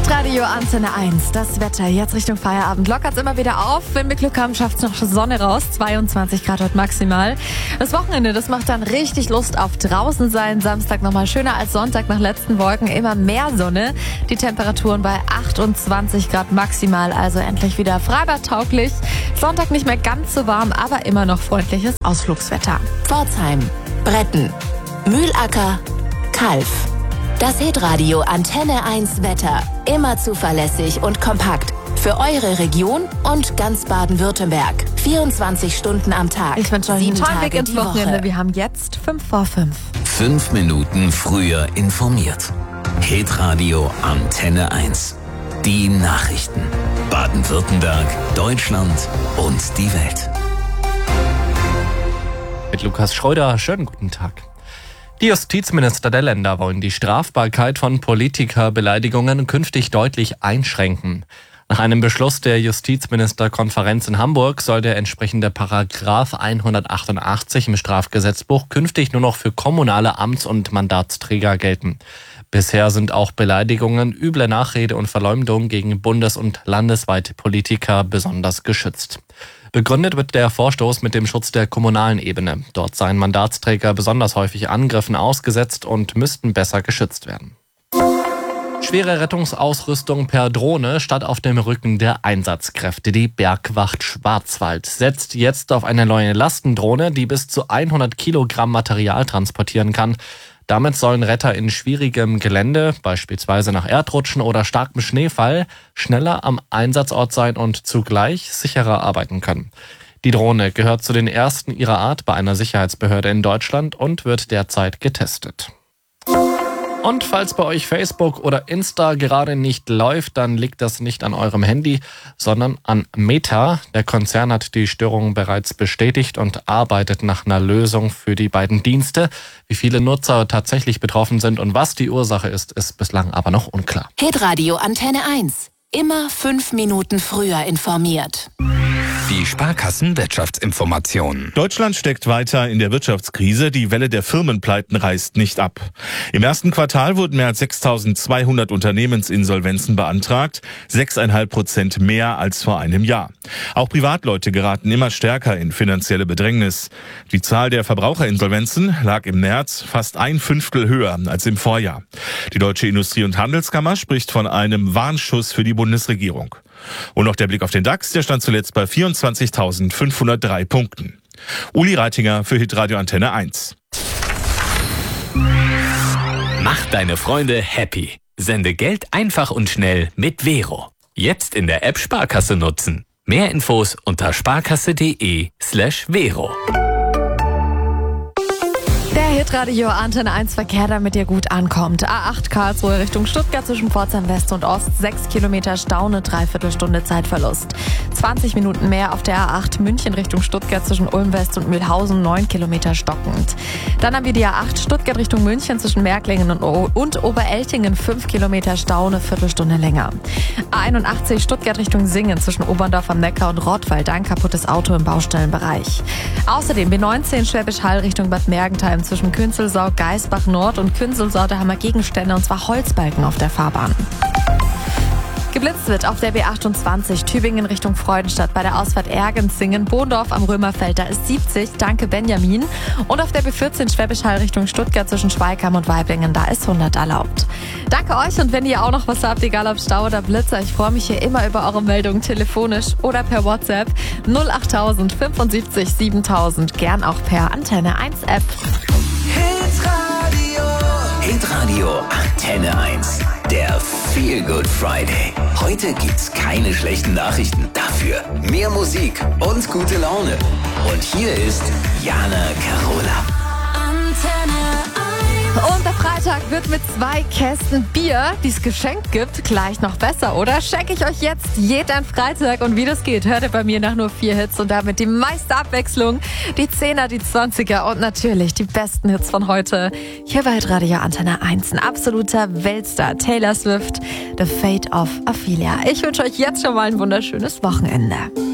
Hitradio Antenne 1, das Wetter jetzt Richtung Feierabend. Lockert's immer wieder auf. Wenn wir Glück haben, schafft's noch Sonne raus. 22 Grad heute maximal. Das Wochenende, das macht dann richtig Lust auf draußen sein. Samstag nochmal schöner als Sonntag nach letzten Wolken. Immer mehr Sonne. Die Temperaturen bei 28 Grad maximal. Also endlich wieder freibadtauglich. Sonntag nicht mehr ganz so warm, aber immer noch freundliches Ausflugswetter. Pforzheim, Bretten, Mühlacker, Kalf. Das Hitradio Antenne 1 Wetter. Immer zuverlässig und kompakt. Für eure Region und ganz Baden-Württemberg. 24 Stunden am Tag. Ich wünsche euch einen tollen Weg ins Wochenende. Woche. Wir haben jetzt 5 vor 5. 5 Minuten früher informiert. Hitradio Antenne 1. Die Nachrichten. Baden-Württemberg, Deutschland und die Welt. Mit Lukas Schröder, schönen guten Tag. Die Justizminister der Länder wollen die Strafbarkeit von Politikerbeleidigungen künftig deutlich einschränken. Nach einem Beschluss der Justizministerkonferenz in Hamburg soll der entsprechende Paragraph 188 im Strafgesetzbuch künftig nur noch für kommunale Amts- und Mandatsträger gelten. Bisher sind auch Beleidigungen, üble Nachrede und Verleumdung gegen bundes- und landesweite Politiker besonders geschützt. Begründet wird der Vorstoß mit dem Schutz der kommunalen Ebene. Dort seien Mandatsträger besonders häufig Angriffen ausgesetzt und müssten besser geschützt werden. Schwere Rettungsausrüstung per Drohne statt auf dem Rücken der Einsatzkräfte. Die Bergwacht Schwarzwald setzt jetzt auf eine neue Lastendrohne, die bis zu 100 Kilogramm Material transportieren kann. Damit sollen Retter in schwierigem Gelände, beispielsweise nach Erdrutschen oder starkem Schneefall, schneller am Einsatzort sein und zugleich sicherer arbeiten können. Die Drohne gehört zu den ersten ihrer Art bei einer Sicherheitsbehörde in Deutschland und wird derzeit getestet. Und falls bei euch Facebook oder Insta gerade nicht läuft, dann liegt das nicht an eurem Handy, sondern an Meta. Der Konzern hat die Störung bereits bestätigt und arbeitet nach einer Lösung für die beiden Dienste. Wie viele Nutzer tatsächlich betroffen sind und was die Ursache ist bislang aber noch unklar. Hitradio Antenne 1. Immer 5 Minuten früher informiert. Die Sparkassen-Wirtschaftsinformationen. Deutschland steckt weiter in der Wirtschaftskrise. Die Welle der Firmenpleiten reißt nicht ab. Im ersten Quartal wurden mehr als 6.200 Unternehmensinsolvenzen beantragt. 6,5% mehr als vor einem Jahr. Auch Privatleute geraten immer stärker in finanzielle Bedrängnis. Die Zahl der Verbraucherinsolvenzen lag im März fast 1/5 höher als im Vorjahr. Die Deutsche Industrie- und Handelskammer spricht von einem Warnschuss für die Bundesregierung. Und noch der Blick auf den DAX, der stand zuletzt bei 24.503 Punkten. Uli Reitinger für Hitradio Antenne 1. Mach deine Freunde happy. Sende Geld einfach und schnell mit Vero. Jetzt in der App Sparkasse nutzen. Mehr Infos unter sparkasse.de/Vero. Der Hitradio Antenne 1 Verkehr, damit ihr gut ankommt. A8 Karlsruhe Richtung Stuttgart zwischen Pforzheim West und Ost. 6 Kilometer Stau, eine Dreiviertelstunde Zeitverlust. 20 Minuten mehr auf der A8 München Richtung Stuttgart zwischen Ulm West und Mühlhausen. 9 Kilometer stockend. Dann haben wir die A8 Stuttgart Richtung München zwischen Märklingen und Obereltingen. 5 Kilometer Stau, eine Viertelstunde länger. A81 Stuttgart Richtung Singen zwischen Oberndorf am Neckar und Rottweil. Ein kaputtes Auto im Baustellenbereich. Außerdem B19 Schwäbisch Hall Richtung Bad Mergentheim zwischen Künzelsau, Geisbach Nord und Künzelsau. Da haben wir Gegenstände, und zwar Holzbalken auf der Fahrbahn. Geblitzt wird auf der B28 Tübingen Richtung Freudenstadt bei der Ausfahrt Ergensingen. Bohndorf am Römerfeld, da ist 70. Danke Benjamin. Und auf der B14 Schwäbisch Hall Richtung Stuttgart zwischen Schweigheim und Weiblingen, da ist 100 erlaubt. Danke euch, und wenn ihr auch noch was habt, egal ob Stau oder Blitzer, ich freue mich hier immer über eure Meldungen telefonisch oder per WhatsApp 08000 75 7000. Gern auch per Antenne 1 App. Hitradio Antenne 1. Der Feel Good Friday. Heute gibt's keine schlechten Nachrichten. Dafür mehr Musik und gute Laune. Und hier ist Jana Carola. Und der Freitag wird mit 2 Kästen Bier, die es geschenkt gibt, gleich noch besser, oder? Schenke ich euch jetzt jeden Freitag. Und wie das geht, hört ihr bei mir nach nur 4 Hits und damit die meiste Abwechslung. Die 10er, die 20er und natürlich die besten Hits von heute. Hier bei Radio Antenne 1, ein absoluter Weltstar, Taylor Swift, The Fate of Ophelia. Ich wünsche euch jetzt schon mal ein wunderschönes Wochenende.